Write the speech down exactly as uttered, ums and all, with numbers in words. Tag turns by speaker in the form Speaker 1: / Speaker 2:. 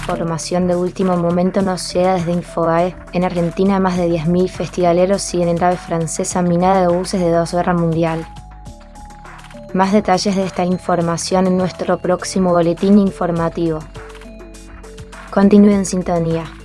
Speaker 1: información de último momento nos llega desde Infobae. En Argentina, más de diez mil festivaleros siguen en nave francesa minada de buses de dos guerra mundial. Más detalles de esta información en nuestro próximo boletín informativo. Continúe en sintonía.